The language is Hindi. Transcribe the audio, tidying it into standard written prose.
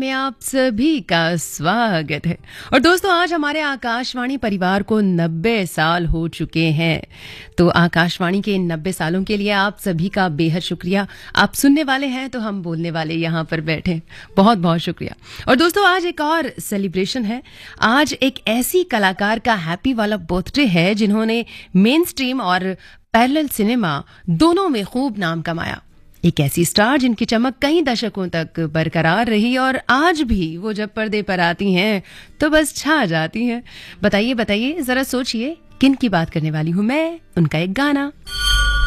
में आप सभी का स्वागत है। और दोस्तों, आज हमारे आकाशवाणी परिवार को 90 साल हो चुके हैं। तो आकाशवाणी के इन 90 सालों के लिए आप सभी का बेहद शुक्रिया। आप सुनने वाले हैं तो हम बोलने वाले यहाँ पर बैठे, बहुत बहुत शुक्रिया। और दोस्तों, आज एक और सेलिब्रेशन है। आज एक ऐसी कलाकार का हैप्पी वाला बर्थडे है जिन्होंने मेन स्ट्रीम और पैरेलल सिनेमा दोनों में खूब नाम कमाया। एक ऐसी स्टार जिनकी चमक कई दशकों तक बरकरार रही और आज भी वो जब पर्दे पर आती हैं तो बस छा जाती हैं। बताइए बताइए, जरा सोचिए किन की बात करने वाली हूं मैं। उनका एक गाना।